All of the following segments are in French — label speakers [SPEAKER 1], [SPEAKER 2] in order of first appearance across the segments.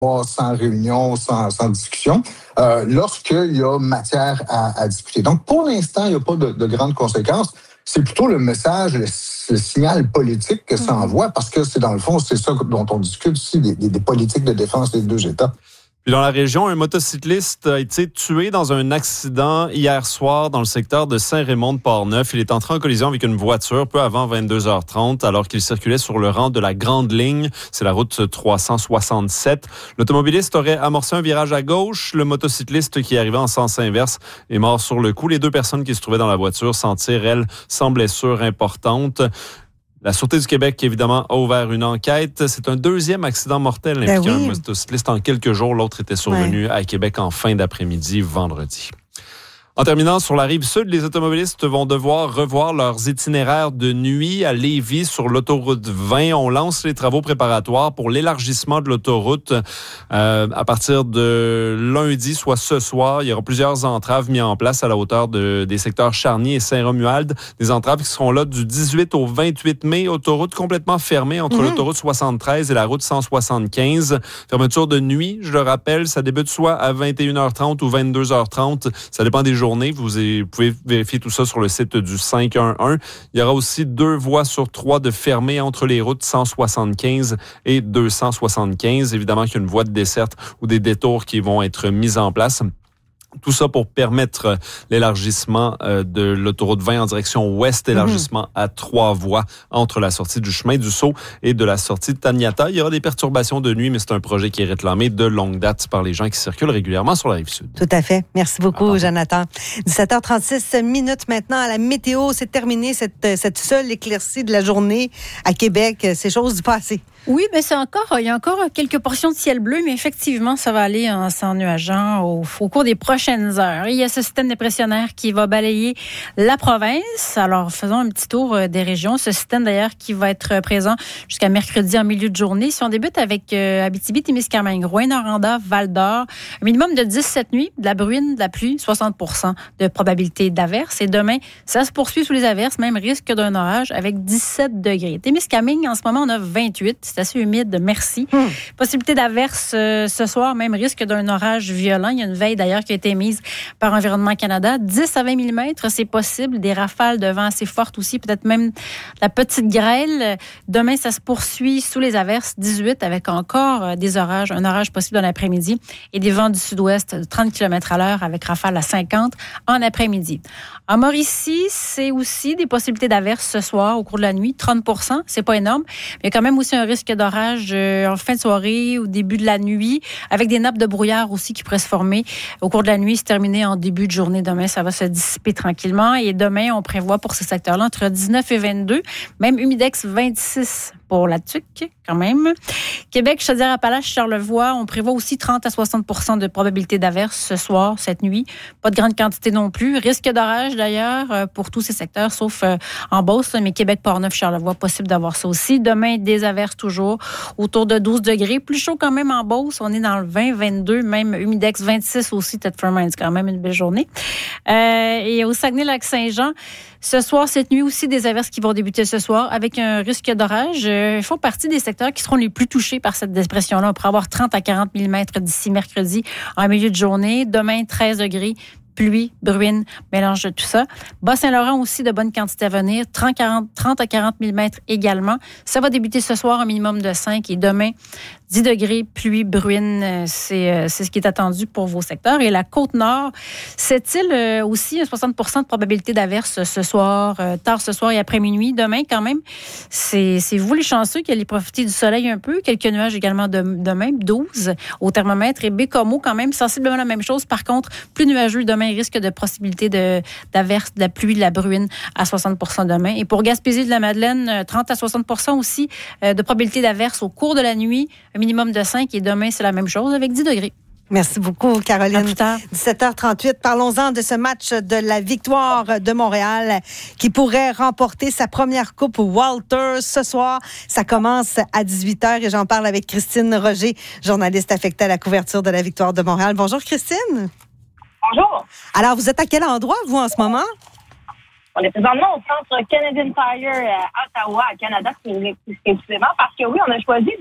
[SPEAKER 1] pas sans réunion, sans discussion, lorsqu'il y a matière à discuter. Donc, pour l'instant, il n'y a pas de grandes conséquences. C'est plutôt le message, le signal politique que ça envoie, parce que c'est dans le fond, c'est ça dont on discute ici, des politiques de défense des deux États.
[SPEAKER 2] Puis dans la région, un motocycliste a été tué dans un accident hier soir dans le secteur de Saint-Raymond-de-Portneuf. Il est entré en collision avec une voiture peu avant 22h30 alors qu'il circulait sur le rang de la Grande Ligne. C'est la route 367. L'automobiliste aurait amorcé un virage à gauche. Le motocycliste qui arrivait en sens inverse est mort sur le coup. Les deux personnes qui se trouvaient dans la voiture s'en tirent, elles, sans blessure importante. La Sûreté du Québec, évidemment, a ouvert une enquête. C'est un deuxième accident mortel impliquant un motocycliste en quelques jours. L'autre était survenu à Québec en fin d'après-midi, vendredi. En terminant, sur la rive sud, les automobilistes vont devoir revoir leurs itinéraires de nuit à Lévis sur l'autoroute 20. On lance les travaux préparatoires pour l'élargissement de l'autoroute à partir de lundi, soit ce soir. Il y aura plusieurs entraves mises en place à la hauteur des secteurs Charny et Saint-Romuald. Des entraves qui seront là du 18 au 28 mai. Autoroute complètement fermée entre l'autoroute 73 et la route 175. Fermeture de nuit, je le rappelle, ça débute soit à 21h30 ou 22h30. Ça dépend des journée. Vous pouvez vérifier tout ça sur le site du 511. Il y aura aussi 2 voies sur 3 de fermées entre les routes 175 et 275. Évidemment qu'il y a une voie de desserte ou des détours qui vont être mis en place. Tout ça pour permettre l'élargissement de l'autoroute 20 en direction ouest, élargissement à 3 voies entre la sortie du chemin du Sceau et de la sortie de Taniata. Il y aura des perturbations de nuit, mais c'est un projet qui est réclamé de longue date par les gens qui circulent régulièrement sur la Rive-Sud.
[SPEAKER 3] Tout à fait. Merci beaucoup, Jonathan. 17h36 minutes maintenant à la météo. C'est terminé cette seule éclaircie de la journée à Québec. C'est chose du passé.
[SPEAKER 4] Oui, mais il y a encore quelques portions de ciel bleu, mais effectivement, ça va aller en s'ennuageant au cours des prochaines heures. Il y a ce système dépressionnaire qui va balayer la province. Alors, faisons un petit tour des régions. Ce système, d'ailleurs, qui va être présent jusqu'à mercredi en milieu de journée. Si on débute avec Abitibi-Témiscamingue, Rouyn-Noranda, Val-d'Or, un minimum de 10 cette nuit, de la bruine, de la pluie, 60% de probabilité d'averse. Et demain, ça se poursuit sous les averses, même risque d'un orage avec 17 degrés. Témiscamingue, en ce moment, on a 28. C'est assez humide, merci. Possibilité d'averse ce soir, même risque d'un orage violent. Il y a une veille d'ailleurs qui a été émise par Environnement Canada. 10 à 20 mm, c'est possible. Des rafales de vent assez fortes aussi, peut-être même la petite grêle. Demain, ça se poursuit sous les averses, 18 avec encore des orages, un orage possible dans l'après-midi et des vents du sud-ouest de 30 km/h avec rafales à 50 en après-midi. En Mauricie, c'est aussi des possibilités d'averse ce soir au cours de la nuit, 30%, c'est pas énorme. Mais il y a quand même aussi un risque d'orage en fin de soirée, au début de la nuit, avec des nappes de brouillard aussi qui pourraient se former au cours de la nuit, se terminer en début de journée. Demain, ça va se dissiper tranquillement. Et demain, on prévoit pour ce secteur-là entre 19 et 22, même humidex 26 pour la TUC, quand même. Québec, Chaudière-Appalaches, Charlevoix, on prévoit aussi 30 à 60% de probabilité d'averse ce soir, cette nuit. Pas de grande quantité non plus. Risque d'orage, d'ailleurs, pour tous ces secteurs, sauf en Beauce, mais Québec, Portneuf, Charlevoix, possible d'avoir ça aussi. Demain, des averses toujours, autour de 12 degrés. Plus chaud quand même en Beauce, on est dans le 20, 22, même humidex 26 aussi, Thetford-Mines, c'est quand même une belle journée. Et au Saguenay-Lac-Saint-Jean, ce soir, cette nuit aussi, des averses qui vont débuter ce soir avec un risque d'orage. Ils font partie des secteurs qui seront les plus touchés par cette dépression-là. On pourrait avoir 30 à 40 mm d'ici mercredi en milieu de journée. Demain, 13 degrés. Pluie, bruine, mélange de tout ça. Bas-Saint-Laurent aussi, de bonnes quantités à venir. 30 à 40 mm également. Ça va débuter ce soir, un minimum de 5. Et demain, 10 degrés, pluie, bruine, c'est ce qui est attendu pour vos secteurs. Et la Côte-Nord, cette-il aussi 60% de probabilité d'averse ce soir, tard ce soir et après minuit. Demain, quand même, c'est vous les chanceux qui allez profiter du soleil un peu. Quelques nuages également demain, 12 au thermomètre. Et Bécomo, quand même, sensiblement la même chose. Par contre, plus nuageux demain, risque de possibilité d'averse, de la pluie, de la bruine à 60% demain. Et pour Gaspésie de la Madeleine, 30 à 60% aussi de probabilité d'averse au cours de la nuit. Minimum de 5 et demain, c'est la même chose avec 10 degrés.
[SPEAKER 3] Merci beaucoup, Caroline.
[SPEAKER 4] À plus tard.
[SPEAKER 3] 17h38. Parlons-en de ce match de la victoire de Montréal qui pourrait remporter sa première coupe Walters ce soir. Ça commence à 18h et j'en parle avec Christine Roger, journaliste affectée à la couverture de la victoire de Montréal. Bonjour, Christine.
[SPEAKER 5] Bonjour.
[SPEAKER 3] Alors, vous êtes à quel endroit, vous, en ce moment?
[SPEAKER 5] On est présentement au centre Canadian Tire à Ottawa, à Canada, précisément, parce que oui, on a choisi de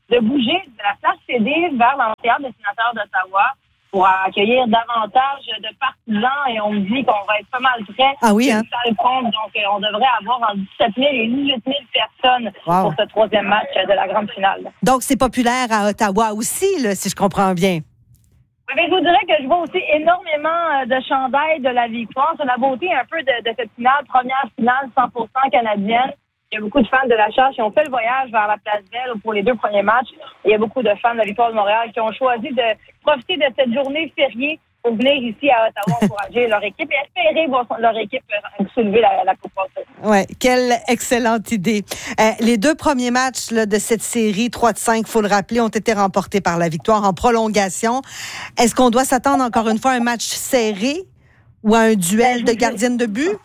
[SPEAKER 5] de bouger de la place CD vers l'amphithéâtre des sénateurs d'Ottawa pour accueillir davantage de partisans. Et on me dit qu'on va être pas mal près.
[SPEAKER 3] Ah oui, hein?
[SPEAKER 5] Donc, on devrait avoir entre 17 000 et 18 000 personnes pour ce troisième match de la grande finale.
[SPEAKER 3] Donc, c'est populaire à Ottawa aussi, là, si je comprends bien.
[SPEAKER 5] Mais je vous dirais que je vois aussi énormément de chandails de la victoire. C'est la beauté un peu de cette finale, première finale 100% canadienne. Il y a beaucoup de fans de la Charge qui ont fait le voyage vers la Place Belle pour les 2 premiers matchs. Il y a beaucoup de fans de la Victoire de Montréal qui ont choisi de profiter de cette journée fériée pour venir ici à Ottawa encourager leur équipe et espérer voir leur équipe soulever la Coupe Walter.
[SPEAKER 3] Oui, quelle excellente idée. Les 2 premiers matchs là, de cette série, 3-5, il faut le rappeler, ont été remportés par la Victoire en prolongation. Est-ce qu'on doit s'attendre encore une fois à un match serré ou à un duel de gardiennes de but?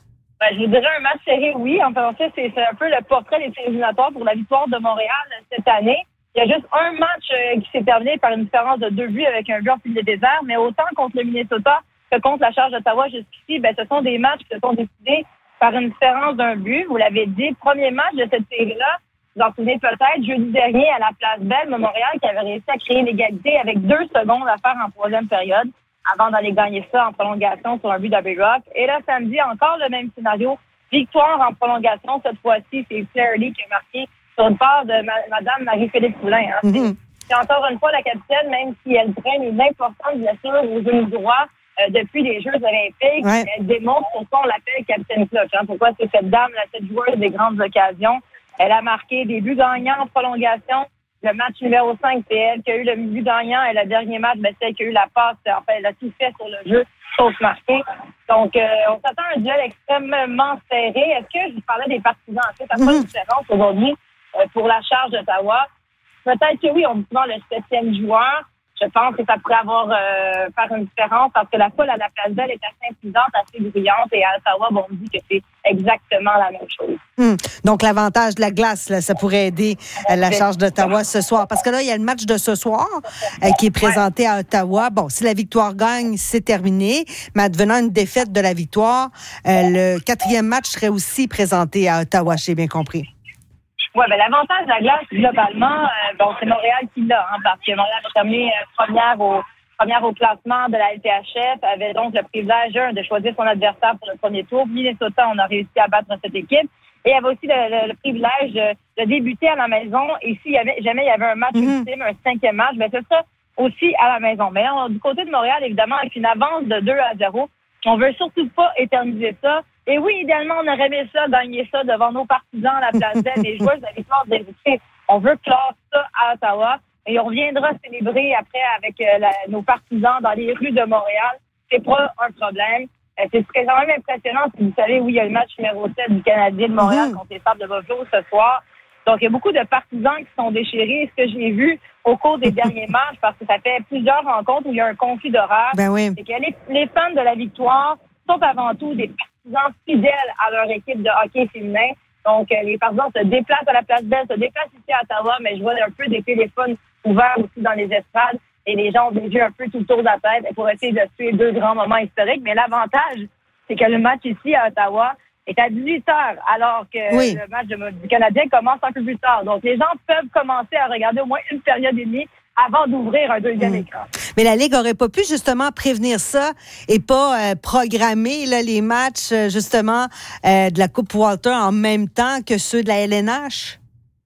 [SPEAKER 5] Je vous dirais un match serré, oui. En fait, c'est un peu le portrait des séries éliminatoires pour la Victoire de Montréal cette année. Il y a juste un match qui s'est terminé par une différence de 2 buts avec un but en fil de désert, mais autant contre le Minnesota que contre la Charge d'Ottawa jusqu'ici, ce sont des matchs qui se sont décidés par une différence d'un but. Vous l'avez dit, premier match de cette série-là, vous en souvenez peut-être, jeudi dernier à la Place Belle de Montréal, qui avait réussi à créer l'égalité avec 2 secondes à faire en troisième période, avant d'aller gagner ça en prolongation sur un but d'Abbey Rock. Et là, samedi, encore le même scénario. Victoire en prolongation. Cette fois-ci, c'est Claire Lee qui a marqué sur une part de Mme Marie-Philippe Poulin. Hein. C'est encore une fois la capitaine, même si elle traîne une importante blessure au genou droit depuis les Jeux olympiques. Ouais. Elle démontre pourquoi on l'appelle capitaine Clutch. Hein. Pourquoi c'est cette dame, cette joueuse des grandes occasions. Elle a marqué des buts gagnants en prolongation. Le match numéro 5, c'est elle qui a eu le but gagnant. Et le dernier match, c'est elle qui a eu la passe. Enfin, elle a tout fait sur le jeu, sauf marquer. Donc, on s'attend à un duel extrêmement serré. Est-ce que je vous parlais des partisans? En fait, ça fait pas une différence aujourd'hui pour la Charge d'Ottawa. Peut-être que oui, on dit souvent le 7e joueur. Je pense que ça pourrait faire une différence parce que la foule à la Place Belle est assez intimidante, assez brillante. Et à Ottawa, on me dit que c'est exactement la même chose.
[SPEAKER 3] Donc, l'avantage de la glace, là, ça pourrait aider la Charge d'Ottawa ce soir. Parce que là, il y a le match de ce soir qui est présenté à Ottawa. Bon, si la Victoire gagne, c'est terminé. Mais advenant une défaite de la Victoire, le 4e match serait aussi présenté à Ottawa, j'ai bien compris.
[SPEAKER 5] Oui, l'avantage de la glace, globalement, c'est Montréal qui l'a, hein, parce que Montréal a terminé première au classement de la LTHF, avait donc le privilège de choisir son adversaire pour le premier tour. Minnesota, on a réussi à battre cette équipe. Et il y avait aussi le privilège de débuter à la maison. Et si jamais il y avait un match ultime, un 5e match, c'est ça aussi à la maison. Mais là, du côté de Montréal, évidemment, avec une avance de 2-0, on veut surtout pas éterniser ça. Et oui, idéalement, on aurait aimé ça, gagner ça devant nos partisans à la Place Belle, les joueurs de la Victoire d'héritier. On veut clore ça à Ottawa et on reviendra célébrer après avec nos partisans dans les rues de Montréal. C'est pas un problème. C'est quand même impressionnant. Si vous savez, oui, il y a le match numéro 7 du Canadien de Montréal contre les Sables de Buffalo ce soir. Donc, il y a beaucoup de partisans qui sont déchirés. Ce que j'ai vu au cours des derniers matchs, parce que ça fait plusieurs rencontres où il y a un conflit d'horaire, c'est que les fans de la Victoire sont avant tout des partisans fidèles à leur équipe de hockey féminin. Donc, les partisans se déplacent à la Place Belle, se déplacent ici à Ottawa, mais je vois un peu des téléphones ouverts aussi dans les estrades et les gens ont des yeux un peu tout autour de la tête pour essayer de suivre 2 grands moments historiques. Mais l'avantage, c'est que le match ici à Ottawa est à 18h, alors que le match du Canadien commence un peu plus tard. Donc, les gens peuvent commencer à regarder au moins une période et demie avant d'ouvrir un 2e écran.
[SPEAKER 3] Mais la Ligue aurait pas pu justement prévenir ça et pas programmer là, les matchs justement de la Coupe Walter en même temps que ceux de la LNH?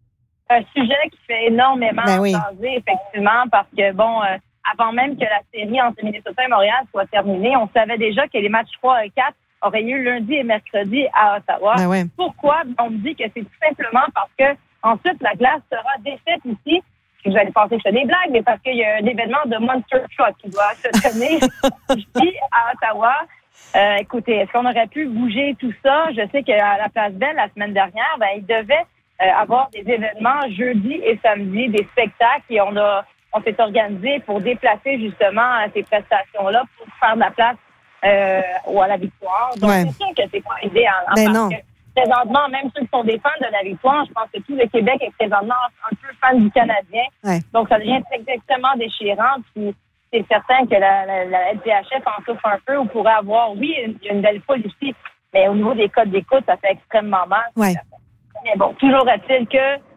[SPEAKER 5] Un sujet qui fait énormément jaser, effectivement, parce que, avant même que la série entre Minnesota et Montréal soit terminée, on savait déjà que les matchs 3 et 4 auraient lieu lundi et mercredi à Ottawa. Pourquoi? On me dit que c'est tout simplement parce que ensuite la glace sera défaite ici. Vous allez penser que c'est des blagues, mais parce qu'il y a un événement de Monster Truck qui doit se tenir ici à Ottawa. Écoutez, est-ce qu'on aurait pu bouger tout ça? Je sais qu'à la Place Belle, la semaine dernière, il devait avoir des événements jeudi et samedi, des spectacles, et on s'est organisé pour déplacer justement ces prestations-là pour faire de la place ou à la Victoire. Donc, c'est sûr que c'est pas aidé parce que présentement, même ceux qui sont des fans de la Victoire, je pense que tout le Québec est présentement un peu fan du Canadien. Donc, ça devient extrêmement déchirant. Puis, c'est certain que la LTHF en souffre un peu. On pourrait avoir, il y a une belle foule ici, mais au niveau des codes d'écoute, ça fait extrêmement mal. Mais bon, toujours est-il que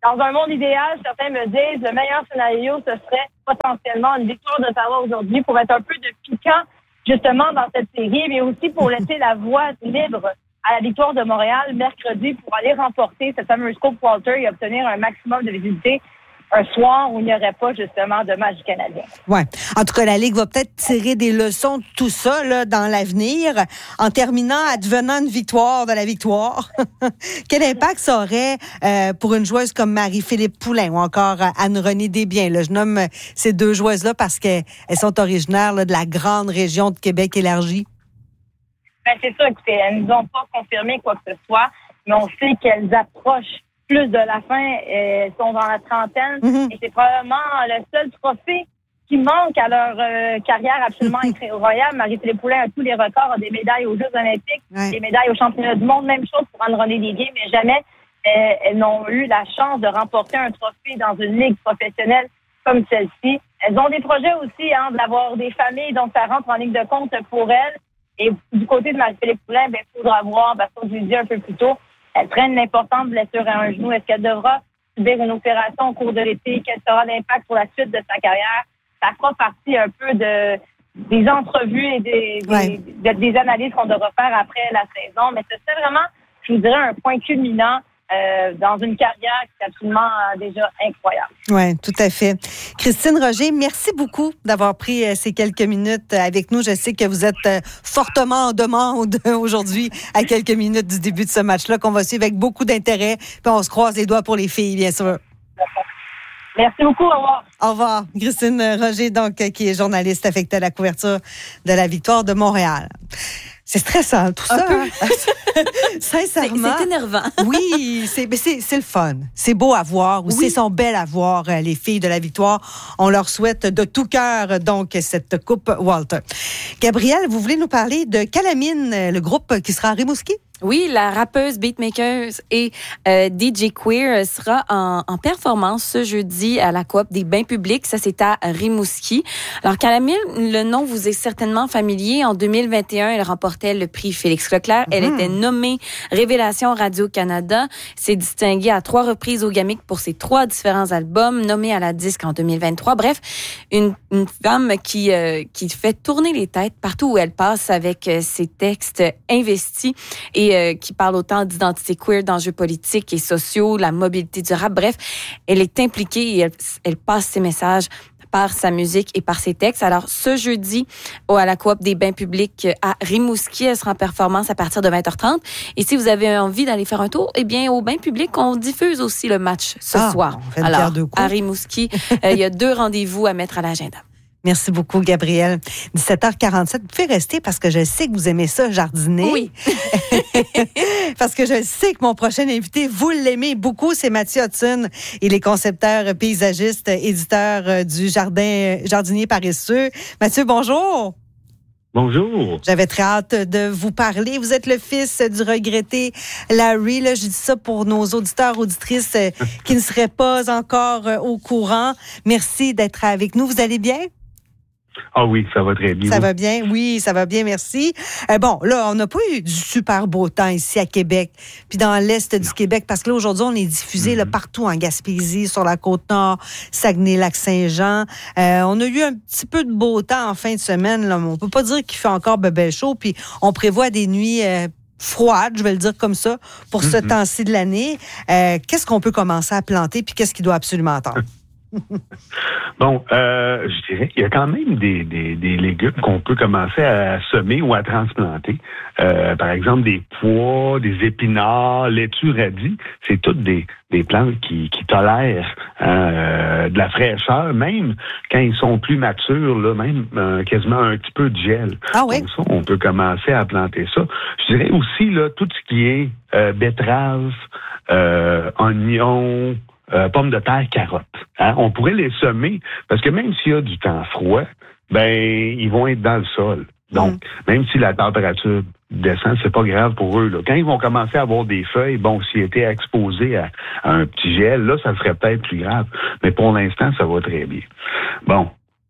[SPEAKER 5] Dans un monde idéal, certains me disent le meilleur scénario, ce serait potentiellement une victoire d'Ottawa aujourd'hui pour être un peu de piquant justement dans cette série, mais aussi pour laisser la voie libre à la victoire de Montréal mercredi pour aller remporter cette fameuse Coupe Walter et obtenir un maximum de visibilité un soir où il n'y aurait pas justement de match canadien.
[SPEAKER 3] Ouais. En tout cas, la Ligue va peut-être tirer des leçons de tout ça là, dans l'avenir, en terminant, advenant une victoire de la victoire. Quel impact ça aurait pour une joueuse comme Marie-Philippe Poulin ou encore Anne-Renée Desbiens? Là, je nomme ces deux joueuses-là parce qu'elles sont originaires là, de la grande région de Québec élargie.
[SPEAKER 5] Ben, c'est ça, écoutez, elles nous ont pas confirmé quoi que ce soit, mais on sait qu'elles approchent plus de la fin, elles sont dans la trentaine, et c'est probablement le seul trophée qui manque à leur carrière absolument incroyable. Marie-Philippe Poulin a tous les records, a des médailles aux Jeux olympiques, des médailles aux championnats du monde, même chose pour Anne-Renée Desbiens, mais jamais elles n'ont eu la chance de remporter un trophée dans une ligue professionnelle comme celle-ci. Elles ont des projets aussi, d'avoir des familles, donc ça rentre en ligne de compte pour elles. Et du côté de Marie-Philippe Poulin, il faudra voir, parce que je l'ai dit un peu plus tôt, elle traîne une importante blessure à un genou. Est-ce qu'elle devra subir une opération au cours de l'été? Quel sera l'impact pour la suite de sa carrière? Ça fera partie un peu des entrevues et des analyses qu'on devra faire après la saison. Mais c'est vraiment, je vous dirais, un point culminant dans une carrière qui est absolument déjà incroyable.
[SPEAKER 3] Oui, tout à fait. Christine Roger, merci beaucoup d'avoir pris ces quelques minutes avec nous. Je sais que vous êtes fortement en demande aujourd'hui à quelques minutes du début de ce match-là qu'on va suivre avec beaucoup d'intérêt. Puis on se croise les doigts pour les filles, bien sûr.
[SPEAKER 5] Merci beaucoup. Au revoir.
[SPEAKER 3] Au revoir. Christine Roger, donc, qui est journaliste affectée à la couverture de la victoire de Montréal. C'est stressant, tout ça. Sincèrement.
[SPEAKER 6] C'est énervant.
[SPEAKER 3] Oui, c'est le fun. C'est beau à voir. Aussi, sont belles à voir, les filles de la victoire. On leur souhaite de tout cœur, donc, cette Coupe Walter. Gabrielle, vous voulez nous parler de Calamine, le groupe qui sera à Rimouski?
[SPEAKER 6] Oui, la rappeuse, beatmaker et DJ Queer sera en performance ce jeudi à la Coop des Bains publics. Ça, c'est à Rimouski. Alors, Calamine, le nom vous est certainement familier. En 2021, elle remportait le prix Félix Leclerc. Elle était nommée Révélation Radio-Canada. S'est distinguée à 3 reprises au Gamic pour ses 3 différents albums, nommée à la disque en 2023. Bref, une femme qui fait tourner les têtes partout où elle passe avec ses textes investis et qui parle autant d'identité queer, d'enjeux politiques et sociaux, la mobilité du rap. Bref, elle est impliquée et elle passe ses messages par sa musique et par ses textes. Alors, ce jeudi, à la Coop des Bains publics à Rimouski, elle sera en performance à partir de 20h30. Et si vous avez envie d'aller faire un tour, eh bien, au Bain public, on diffuse aussi le match ce soir. Alors, à Rimouski, il y a 2 rendez-vous à mettre à l'agenda.
[SPEAKER 3] Merci beaucoup, Gabrielle. 17h47, vous pouvez rester parce que je sais que vous aimez ça, jardiner.
[SPEAKER 6] Oui.
[SPEAKER 3] Parce que je sais que mon prochain invité, vous l'aimez beaucoup, c'est Mathieu Hudson. Il est concepteur, paysagiste, éditeur du Jardinier paresseux. Mathieu, bonjour.
[SPEAKER 7] Bonjour.
[SPEAKER 3] J'avais très hâte de vous parler. Vous êtes le fils du regretté Larry. Là, je dis ça pour nos auditeurs, auditrices qui ne seraient pas encore au courant. Merci d'être avec nous. Vous allez bien?
[SPEAKER 7] Ah oui, ça va très bien.
[SPEAKER 3] Ça va bien? Oui, ça va bien, merci. Bon, là, on n'a pas eu du super beau temps ici à Québec, puis dans l'Est du Québec, parce que là, aujourd'hui, on est diffusé là, partout en Gaspésie, sur la Côte-Nord, Saguenay-Lac-Saint-Jean. On a eu un petit peu de beau temps en fin de semaine. Là, mais on peut pas dire qu'il fait encore bébé chaud, puis on prévoit des nuits froides, je vais le dire comme ça, pour ce temps-ci de l'année. Qu'est-ce qu'on peut commencer à planter, puis qu'est-ce qu'il doit absolument attendre?
[SPEAKER 7] Bon, je dirais qu'il y a quand même des légumes qu'on peut commencer à semer ou à transplanter. Par exemple, des pois, des épinards, laitue, radis. C'est toutes des plantes qui tolèrent de la fraîcheur, même quand ils sont plus matures, là, même quasiment un petit peu de gel.
[SPEAKER 3] Ah oui?
[SPEAKER 7] Donc ça, on peut commencer à planter ça. Je dirais aussi là tout ce qui est betterave, oignons, pommes de terre, carottes. Hein? On pourrait les semer parce que même s'il y a du temps froid, ils vont être dans le sol. Donc, même si la température descend, c'est pas grave pour eux. Là. Quand ils vont commencer à avoir des feuilles, s'ils étaient exposés à un petit gel, là, ça serait peut-être plus grave. Mais pour l'instant, ça va très bien. Bon.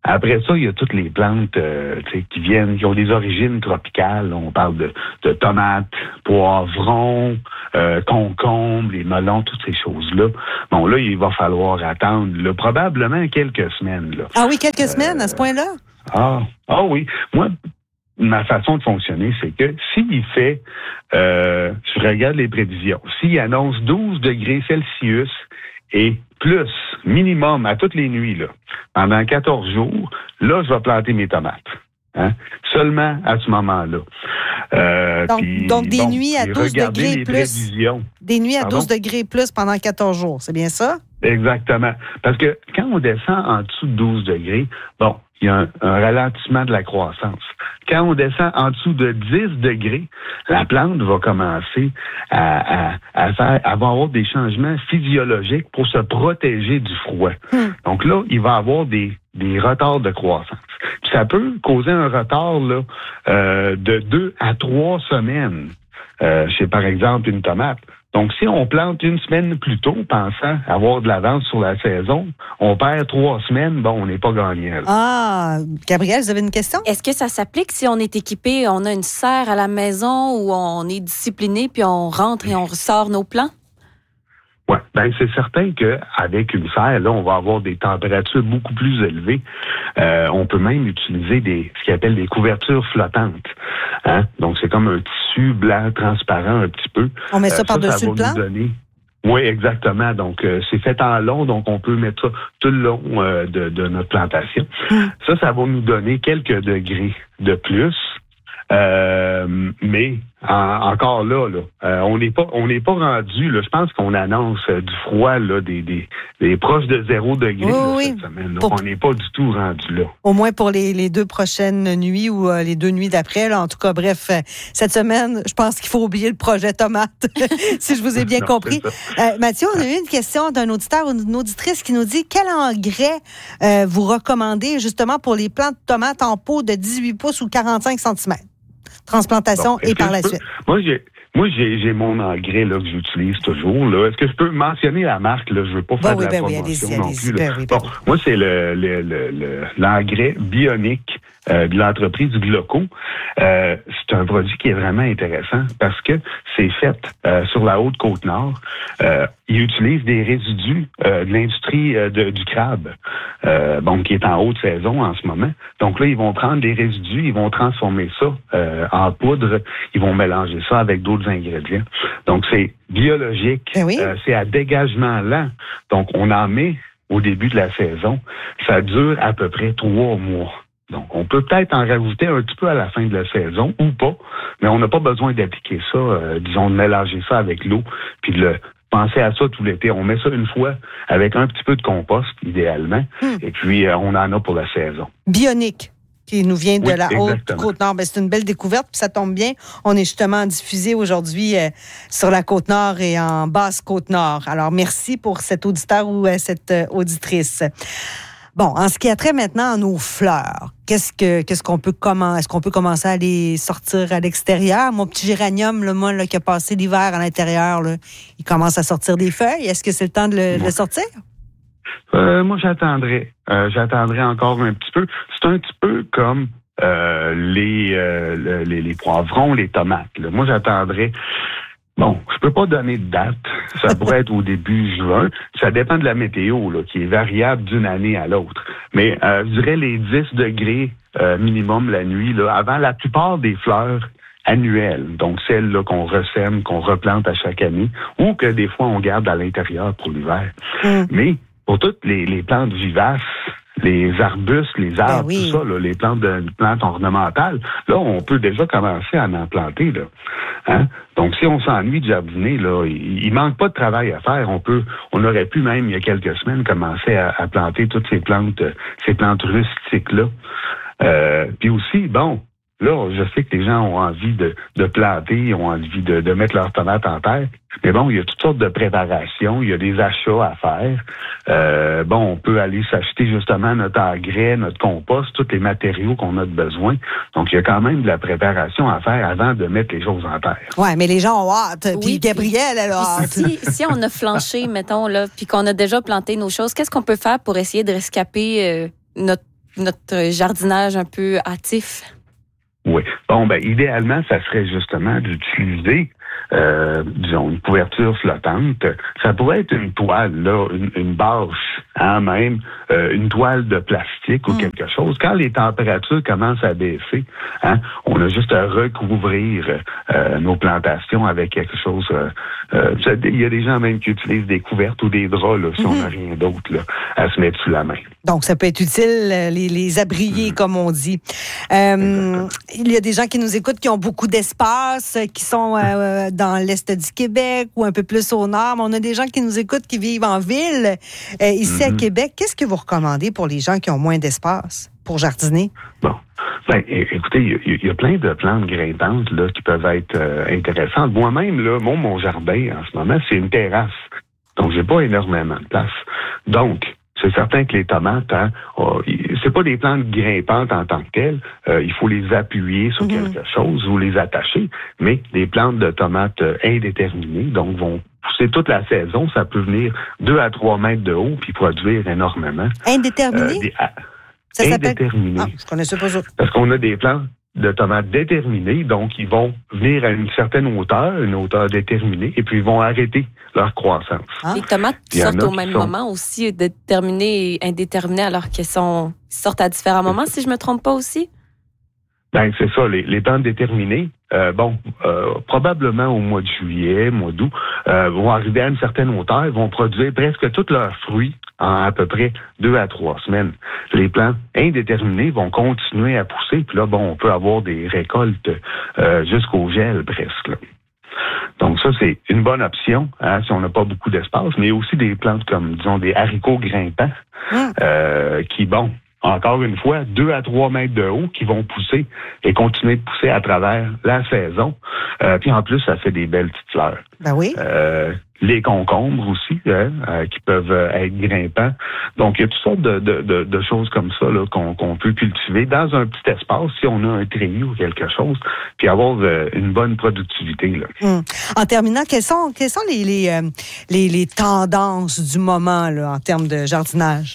[SPEAKER 7] Après ça, il y a toutes les plantes qui ont des origines tropicales. On parle de tomates, poivrons, concombres, les melons, toutes ces choses-là. Bon, là, il va falloir attendre probablement quelques semaines. Là.
[SPEAKER 3] Ah oui, quelques semaines à ce point-là?
[SPEAKER 7] Ah oui. Moi, ma façon de fonctionner, c'est que s'il fait, je regarde les prévisions, s'il annonce 12 degrés Celsius et plus, minimum, à toutes les nuits, là, pendant 14 jours, là, je vais planter mes tomates. Hein? Seulement à ce moment-là.
[SPEAKER 3] Donc des nuits à 12 degrés plus.
[SPEAKER 7] Prévisions.
[SPEAKER 3] Des nuits à 12 degrés plus pendant 14 jours, c'est bien ça?
[SPEAKER 7] Exactement. Parce que quand on descend en dessous de 12 degrés, bon, il y a un ralentissement de la croissance. Quand on descend en dessous de 10 degrés, la plante va commencer à avoir des changements physiologiques pour se protéger du froid. Donc là, il va avoir des retards de croissance. Puis ça peut causer un retard là, de 2 à 3 semaines chez, par exemple, une tomate. Donc, si on plante une semaine plus tôt, pensant avoir de l'avance sur la saison, on perd 3 semaines, bon, on n'est pas gagnant.
[SPEAKER 3] Ah, Gabrielle, vous avez une question?
[SPEAKER 6] Est-ce que ça s'applique si on est équipé, on a une serre à la maison où on est discipliné, puis on rentre et on ressort nos plants?
[SPEAKER 7] Oui, ben c'est certain qu'avec une serre, là, on va avoir des températures beaucoup plus élevées. On peut même utiliser ce qu'ils appellent des couvertures flottantes. Hein? Donc, c'est comme un tissu blanc transparent un petit peu.
[SPEAKER 3] On met ça par-dessus le plant?
[SPEAKER 7] Oui, exactement. Donc, c'est fait en long, donc on peut mettre ça tout le long de notre plantation. Ça va nous donner quelques degrés de plus. Mais encore là, on n'est pas rendu. Là, je pense qu'on annonce du froid là, des proches de 0 degré cette semaine. Donc, on n'est pas du tout rendu là.
[SPEAKER 3] Au moins pour les 2 prochaines nuits ou les 2 nuits d'après. Là, en tout cas, bref, cette semaine, je pense qu'il faut oublier le projet tomate, si je vous ai bien compris. Mathieu, on a eu une question d'un auditeur ou d'une auditrice qui nous dit quel engrais vous recommandez justement pour les plants de tomates en pot de 18 pouces ou 45 cm? Transplantation et par la suite.
[SPEAKER 7] Moi, j'ai mon engrais là, que j'utilise toujours. Là. Est-ce que je peux mentionner la marque? Là? Je ne veux pas faire de la promotion non plus. Moi, c'est l'engrais bionique de l'entreprise Gloco. C'est un produit qui est vraiment intéressant parce que c'est fait sur la Haute-Côte-Nord. Ils utilisent des résidus de l'industrie du crabe, qui est en haute saison en ce moment. Donc là, ils vont prendre des résidus, ils vont transformer ça en poudre, ils vont mélanger ça avec d'autres ingrédients. Donc, c'est biologique, c'est à dégagement lent. Donc, on en met au début de la saison. Ça dure à peu près 3 mois. Donc, on peut peut-être en rajouter un petit peu à la fin de la saison ou pas, mais on n'a pas besoin d'appliquer ça, de mélanger ça avec l'eau, puis de penser à ça tout l'été. On met ça une fois avec un petit peu de compost, idéalement, et puis on en a pour la saison.
[SPEAKER 3] Bionique, qui nous vient de la Haute-Côte-Nord. Ben, c'est une belle découverte, puis ça tombe bien. On est justement diffusé aujourd'hui sur la Côte-Nord et en Basse-Côte-Nord. Alors, merci pour cet auditeur ou cette auditrice. Bon, en ce qui a trait maintenant à nos fleurs, est-ce qu'on peut commencer à les sortir à l'extérieur? Mon petit géranium, là, qui a passé l'hiver à l'intérieur, là, il commence à sortir des feuilles. Est-ce que c'est le temps de le sortir?
[SPEAKER 7] Moi, j'attendrai. J'attendrai encore un petit peu. C'est un petit peu comme les poivrons, les tomates. Là. Moi, j'attendrai. Bon, je peux pas donner de date. Ça pourrait être au début juin. Ça dépend de la météo, là, qui est variable d'une année à l'autre. Mais je dirais les 10 degrés minimum la nuit, là, avant la plupart des fleurs annuelles, donc celles là, qu'on ressème, qu'on replante à chaque année, ou que des fois on garde à l'intérieur pour l'hiver. Mais pour toutes les plantes vivaces, les arbustes, les arbres, tout ça, là, les plantes ornementales, là, on peut déjà commencer à en planter, là. Hein? Donc, si on s'ennuie de jardiner, là, il manque pas de travail à faire. On aurait pu même, il y a quelques semaines, commencer à planter toutes ces plantes rustiques-là. Puis aussi, bon, là, je sais que les gens ont envie de planter, ont envie de mettre leurs tomates en terre. Mais bon, il y a toutes sortes de préparations, il y a des achats à faire. On peut aller s'acheter justement notre engrais, notre compost, tous les matériaux qu'on a de besoin. Donc, il y a quand même de la préparation à faire avant de mettre les choses en terre.
[SPEAKER 3] Oui, mais les gens ont hâte. Puis Gabrielle, elle a hâte.
[SPEAKER 6] Si on a flanché, mettons, là, puis qu'on a déjà planté nos choses, qu'est-ce qu'on peut faire pour essayer de rescaper notre notre jardinage un peu hâtif?
[SPEAKER 7] Oui. Bon, idéalement, ça serait justement d'utiliser, disons, une couverture flottante. Ça pourrait être une toile, là, une bâche, même, une toile de plastique ou quelque chose. Quand les températures commencent à baisser, on a juste à recouvrir nos plantations avec quelque chose. Il y a des gens même qui utilisent des couvertes ou des draps, là, si on n'a rien d'autre, là, à se mettre sous la main.
[SPEAKER 3] Donc, ça peut être utile, les abrier, comme on dit. Il y a des gens qui nous écoutent qui ont beaucoup d'espace, qui sont dans l'est du Québec ou un peu plus au nord. Mais on a des gens qui nous écoutent qui vivent en ville, ici à Québec. Qu'est-ce que vous recommandez pour les gens qui ont moins d'espace pour jardiner?
[SPEAKER 7] Bon. Écoutez, il y a plein de plantes grimpantes là, qui peuvent être intéressantes. Moi-même, là, mon jardin, en ce moment, c'est une terrasse. Donc, j'ai pas énormément de place. Donc, c'est certain que les tomates, c'est pas des plantes grimpantes en tant que telles. Il faut les appuyer sur quelque chose ou les attacher. Mais les plantes de tomates indéterminées, donc vont pousser toute la saison. Ça peut venir 2 à 3 mètres de haut puis produire énormément.
[SPEAKER 3] Indéterminées? Ça
[SPEAKER 7] indéterminées.
[SPEAKER 3] s'appelle... je connaissais pas ça.
[SPEAKER 7] Parce qu'on a des plantes de tomates déterminées, donc ils vont venir à une certaine hauteur, une hauteur déterminée, et puis ils vont arrêter leur croissance.
[SPEAKER 6] Les tomates sortent au même moment aussi, déterminées et indéterminées, alors qu'elles sortent à différents moments, si je me trompe pas aussi?
[SPEAKER 7] C'est ça, les plantes déterminées, probablement au mois de juillet, mois d'août, vont arriver à une certaine hauteur, vont produire presque tous leurs fruits en à peu près 2 à 3 semaines. Les plantes indéterminées vont continuer à pousser, puis là, on peut avoir des récoltes jusqu'au gel presque. Là. Donc ça, c'est une bonne option si on n'a pas beaucoup d'espace, mais aussi des plantes comme, disons, des haricots grimpants qui, encore une fois, 2 à 3 mètres de haut qui vont pousser et continuer de pousser à travers la saison. Puis en plus, ça fait des belles petites fleurs.
[SPEAKER 3] Ben oui.
[SPEAKER 7] Les concombres aussi, qui peuvent être grimpants. Donc, il y a toutes sortes de choses comme ça là, qu'on peut cultiver dans un petit espace si on a un treillis ou quelque chose, puis avoir une bonne productivité. Là.
[SPEAKER 3] En terminant, quelles sont les tendances du moment là, en termes de jardinage?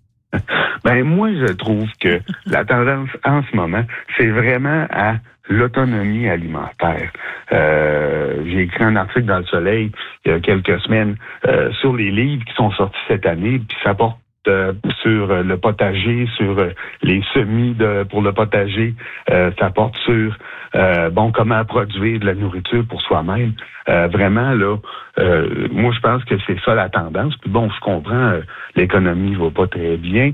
[SPEAKER 7] Moi, je trouve que la tendance en ce moment, c'est vraiment à l'autonomie alimentaire. J'ai écrit un article dans Le Soleil il y a quelques semaines sur les livres qui sont sortis cette année, puis ça porte sur le potager, sur les semis pour le potager, ça porte sur comment produire de la nourriture pour soi-même. Vraiment, là, moi, je pense que c'est ça la tendance. Puis je comprends, l'économie va pas très bien.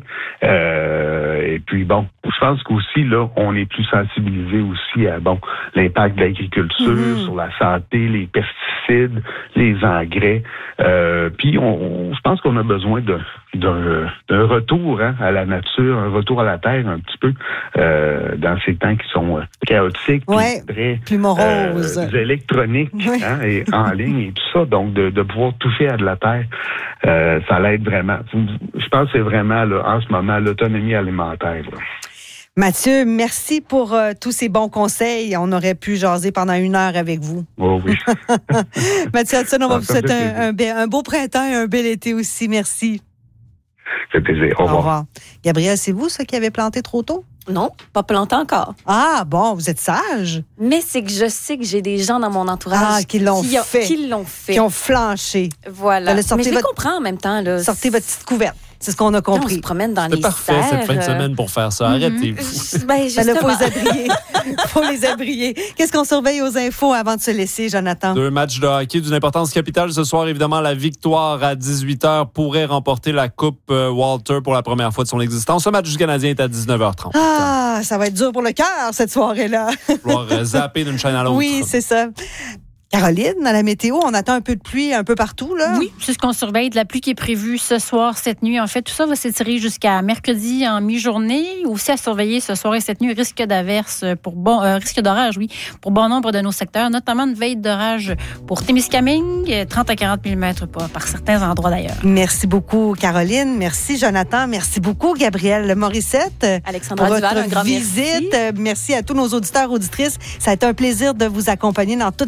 [SPEAKER 7] Et puis, je pense qu'aussi, là, on est plus sensibilisé aussi à, l'impact de l'agriculture sur la santé, les pesticides, les engrais. Puis, je pense qu'on a besoin d'un retour à la nature, un retour à la terre un petit peu dans ces temps qui sont chaotiques, très
[SPEAKER 3] plus moroses,
[SPEAKER 7] électroniques et en ligne et tout ça. Donc, de pouvoir toucher à de la terre, ça l'aide vraiment. Je pense que c'est vraiment, là, en ce moment, l'autonomie alimentaire. Là.
[SPEAKER 3] Mathieu, merci pour tous ces bons conseils. On aurait pu jaser pendant 1 heure avec vous.
[SPEAKER 7] Oh oui.
[SPEAKER 3] Mathieu Hudson, on va vous souhaiter un beau printemps et un bel été aussi. Merci.
[SPEAKER 7] Ça fait plaisir. Au revoir.
[SPEAKER 3] Gabriel, c'est vous, ça, qui avez planté trop tôt?
[SPEAKER 6] Non, pas planté encore.
[SPEAKER 3] Ah, bon, vous êtes sage.
[SPEAKER 6] Mais c'est que je sais que j'ai des gens dans mon entourage
[SPEAKER 3] qui l'ont fait. Qui ont flanché.
[SPEAKER 6] Voilà. Mais je les comprends en même temps. Là.
[SPEAKER 3] Sortez votre petite couverte. C'est ce qu'on a compris.
[SPEAKER 6] On se promène dans les
[SPEAKER 2] parfait
[SPEAKER 6] serres.
[SPEAKER 2] cette fin de semaine pour faire ça. Arrêtez-vous.
[SPEAKER 3] Il faut les abrier. Faut les abrier. Qu'est-ce qu'on surveille aux infos avant de se laisser, Jonathan?
[SPEAKER 2] 2 matchs de hockey d'une importance capitale. Ce soir, évidemment, la victoire à 18h pourrait remporter la Coupe Walter pour la première fois de son existence. Ce match du Canadien est à 19h30.
[SPEAKER 3] Ah, ça va être dur pour le cœur, cette soirée-là.
[SPEAKER 2] Pouvoir zapper d'une chaîne à l'autre.
[SPEAKER 3] Oui, c'est ça. Caroline, à la météo, on attend un peu de pluie un peu partout, là?
[SPEAKER 4] Oui, c'est ce qu'on surveille, de la pluie qui est prévue ce soir, cette nuit. En fait, tout ça va s'étirer jusqu'à mercredi en mi-journée. Aussi à surveiller ce soir et cette nuit, risque d'averse risque d'orage, pour bon nombre de nos secteurs, notamment une veille d'orage pour Témiscamingue, 30 à 40 mm par certains endroits d'ailleurs.
[SPEAKER 3] Merci beaucoup, Caroline. Merci, Jonathan. Merci beaucoup, Gabrielle Morissette.
[SPEAKER 6] Alexandra Duval, un grand
[SPEAKER 3] visite. Merci à tous nos auditeurs, auditrices. Ça a été un plaisir de vous accompagner dans toutes ces belles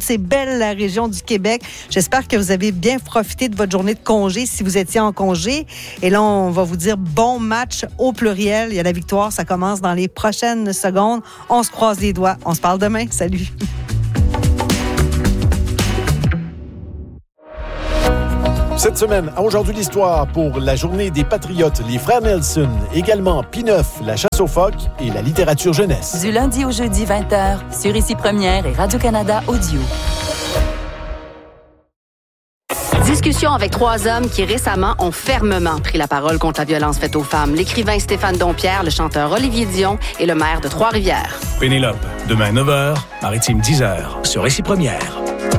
[SPEAKER 3] belle région du Québec. J'espère que vous avez bien profité de votre journée de congé si vous étiez en congé. Et là, on va vous dire bon match au pluriel. Il y a la victoire, ça commence dans les prochaines secondes. On se croise les doigts. On se parle demain. Salut.
[SPEAKER 8] Cette semaine, à Aujourd'hui l'Histoire, pour la journée des Patriotes, les frères Nelson, également P9, la chasse aux phoques et la littérature jeunesse.
[SPEAKER 9] Du lundi au jeudi 20h, sur Ici Première et Radio-Canada Audio.
[SPEAKER 10] Discussion avec 3 hommes qui récemment ont fermement pris la parole contre la violence faite aux femmes. L'écrivain Stéphane Dompierre, le chanteur Olivier Dion et le maire de Trois-Rivières.
[SPEAKER 11] Pénélope, demain 9h, Maritime 10h, sur Ici Première.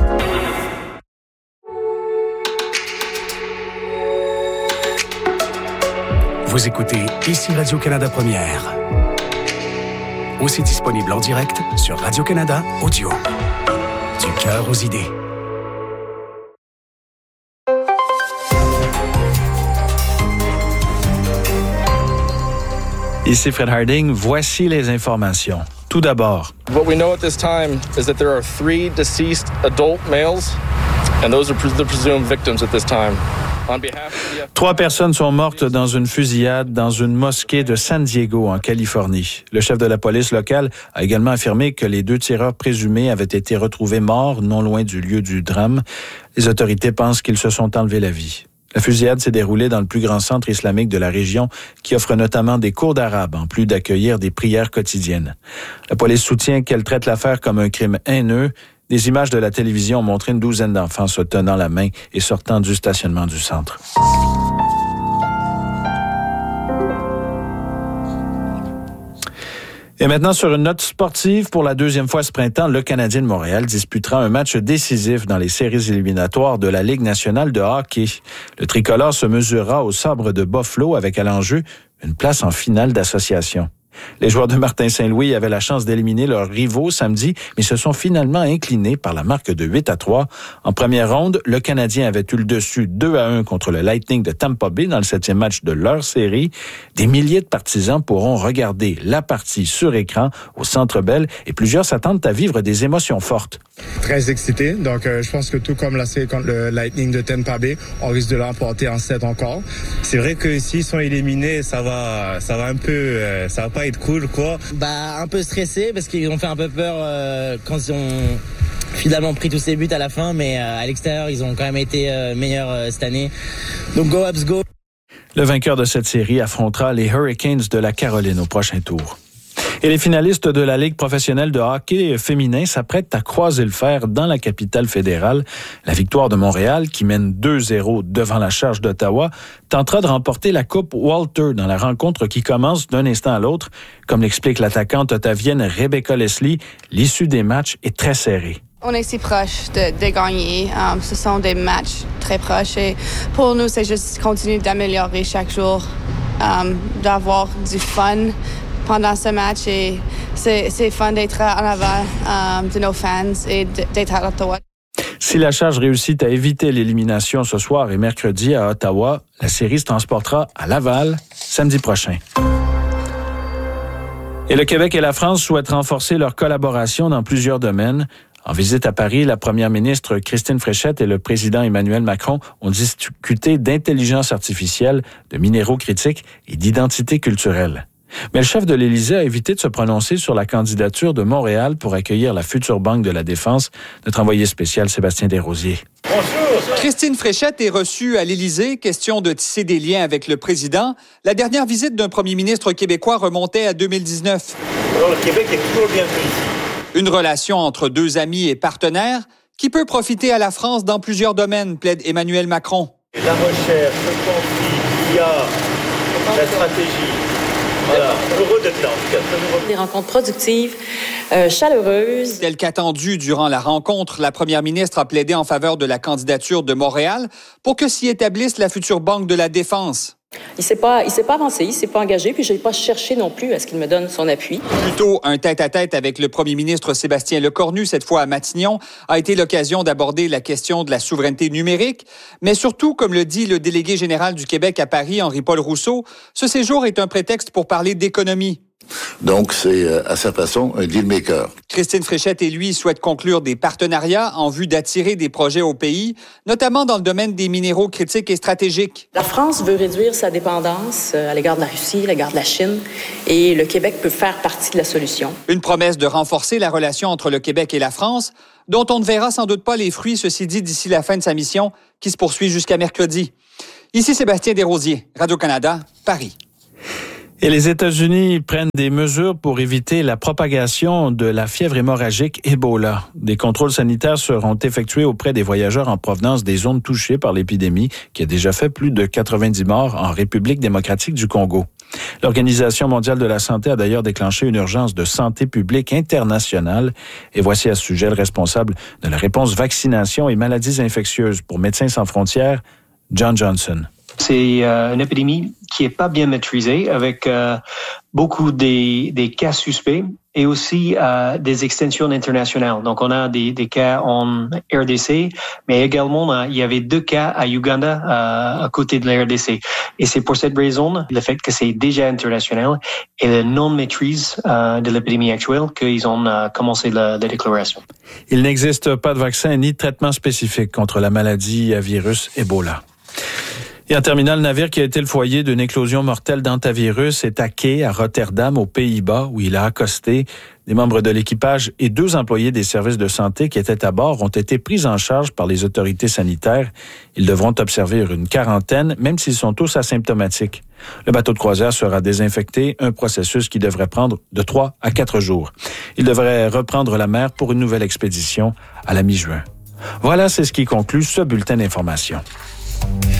[SPEAKER 11] Vous écoutez Ici Radio-Canada Première. Aussi disponible en direct sur Radio-Canada Audio. Du cœur aux idées.
[SPEAKER 12] Ici Fred Harding, voici les informations. Tout d'abord.
[SPEAKER 13] What we know at this time is that there are 3 deceased adult males, and those are the presumed victims at this time.
[SPEAKER 12] 3 personnes sont mortes dans une fusillade dans une mosquée de San Diego, en Californie. Le chef de la police locale a également affirmé que les 2 tireurs présumés avaient été retrouvés morts non loin du lieu du drame. Les autorités pensent qu'ils se sont enlevés la vie. La fusillade s'est déroulée dans le plus grand centre islamique de la région, qui offre notamment des cours d'arabe, en plus d'accueillir des prières quotidiennes. La police soutient qu'elle traite l'affaire comme un crime haineux. Des images de la télévision ont montré une douzaine d'enfants se tenant la main et sortant du stationnement du centre. Et maintenant, sur une note sportive, pour la 2e fois ce printemps, le Canadien de Montréal disputera un match décisif dans les séries éliminatoires de la Ligue nationale de hockey. Le tricolore se mesurera au Sabre de Buffalo avec à l'enjeu une place en finale d'association. Les joueurs de Martin Saint-Louis avaient la chance d'éliminer leurs rivaux samedi, mais se sont finalement inclinés par la marque de 8-3. En première ronde, le Canadien avait eu le dessus 2-1 contre le Lightning de Tampa Bay dans le 7e match de leur série. Des milliers de partisans pourront regarder la partie sur écran au Centre Bell et plusieurs s'attendent à vivre des émotions fortes.
[SPEAKER 14] Très excité, donc je pense que tout comme la série contre le Lightning de Tampa Bay, on risque de l'emporter en 7 encore. C'est vrai que s'ils sont éliminés, ça va un peu, ça va pas être cool, quoi.
[SPEAKER 15] Un peu stressé parce qu'ils ont fait un peu peur quand ils ont finalement pris tous ces buts à la fin, mais à l'extérieur, ils ont quand même été meilleurs cette année. Donc go Habs go.
[SPEAKER 12] Le vainqueur de cette série affrontera les Hurricanes de la Caroline au prochain tour. Et les finalistes de la Ligue professionnelle de hockey féminin s'apprêtent à croiser le fer dans la capitale fédérale. La Victoire de Montréal, qui mène 2-0 devant la Charge d'Ottawa, tentera de remporter la Coupe Walter dans la rencontre qui commence d'un instant à l'autre. Comme l'explique l'attaquante ottavienne Rebecca Leslie, l'issue des matchs est très serrée.
[SPEAKER 16] On est si proche de gagner. Ce sont des matchs très proches et pour nous, c'est juste continuer d'améliorer chaque jour, d'avoir du fun pendant ce match et c'est fun d'être en avant de nos fans et d'être à Ottawa.
[SPEAKER 12] Si la Charge réussit à éviter l'élimination ce soir et mercredi à Ottawa, la série se transportera à Laval samedi prochain. Et le Québec et la France souhaitent renforcer leur collaboration dans plusieurs domaines. En visite à Paris, la première ministre Christine Fréchette et le président Emmanuel Macron ont discuté d'intelligence artificielle, de minéraux critiques et d'identité culturelle. Mais le chef de l'Élysée a évité de se prononcer sur la candidature de Montréal pour accueillir la future Banque de la Défense. Notre envoyé spécial Sébastien Desrosiers.
[SPEAKER 17] Bonjour. Christine Fréchette est reçue à l'Élysée, question de tisser des liens avec le président. La dernière visite d'un premier ministre québécois remontait à 2019.
[SPEAKER 18] Alors, le Québec est toujours bienvenu ici.
[SPEAKER 17] Une relation entre 2 amis et partenaires qui peut profiter à la France dans plusieurs domaines, plaide Emmanuel Macron.
[SPEAKER 18] La recherche, le conflit, l'IA, la stratégie. Voilà, heureux d'être là en tout cas.
[SPEAKER 19] Des rencontres productives, chaleureuses.
[SPEAKER 17] Tel qu'attendu durant la rencontre, la première ministre a plaidé en faveur de la candidature de Montréal pour que s'y établisse la future Banque de la Défense.
[SPEAKER 19] Il s'est pas avancé, il s'est pas engagé, puis je n'ai pas cherché non plus à ce qu'il me donne son appui.
[SPEAKER 17] Plutôt un tête-à-tête avec le premier ministre Sébastien Lecornu, cette fois à Matignon, a été l'occasion d'aborder la question de la souveraineté numérique. Mais surtout, comme le dit le délégué général du Québec à Paris, Henri-Paul Rousseau, ce séjour est un prétexte pour parler d'économie.
[SPEAKER 20] Donc, c'est à sa façon un deal maker.
[SPEAKER 17] Christine Fréchette et lui souhaitent conclure des partenariats en vue d'attirer des projets au pays, notamment dans le domaine des minéraux critiques et stratégiques.
[SPEAKER 19] La France veut réduire sa dépendance à l'égard de la Russie, à l'égard de la Chine, et le Québec peut faire partie de la solution.
[SPEAKER 17] Une promesse de renforcer la relation entre le Québec et la France, dont on ne verra sans doute pas les fruits, ceci dit, d'ici la fin de sa mission, qui se poursuit jusqu'à mercredi. Ici Sébastien Desrosiers, Radio-Canada, Paris.
[SPEAKER 12] Et les États-Unis prennent des mesures pour éviter la propagation de la fièvre hémorragique Ebola. Des contrôles sanitaires seront effectués auprès des voyageurs en provenance des zones touchées par l'épidémie, qui a déjà fait plus de 90 morts en République démocratique du Congo. L'Organisation mondiale de la santé a d'ailleurs déclenché une urgence de santé publique internationale. Et voici à ce sujet le responsable de la réponse vaccination et maladies infectieuses pour Médecins sans frontières, John Johnson.
[SPEAKER 21] C'est une épidémie qui est pas bien maîtrisée, avec beaucoup des cas suspects et aussi des extensions internationales. Donc, on a des cas en RDC, mais également, il y avait 2 cas à Uganda, à côté de la RDC. Et c'est pour cette raison, le fait que c'est déjà international et la non-maîtrise de l'épidémie actuelle, qu'ils ont commencé la déclaration.
[SPEAKER 12] Il n'existe pas de vaccin ni de traitement spécifique contre la maladie à virus Ebola. Et en terminant, le navire qui a été le foyer d'une éclosion mortelle d'hantavirus est à quai à Rotterdam, aux Pays-Bas, où il a accosté. Des membres de l'équipage et 2 employés des services de santé qui étaient à bord ont été pris en charge par les autorités sanitaires. Ils devront observer une quarantaine, même s'ils sont tous asymptomatiques. Le bateau de croisière sera désinfecté, un processus qui devrait prendre de 3 à 4 jours. Il devrait reprendre la mer pour une nouvelle expédition à la mi-juin. Voilà, c'est ce qui conclut ce bulletin d'information.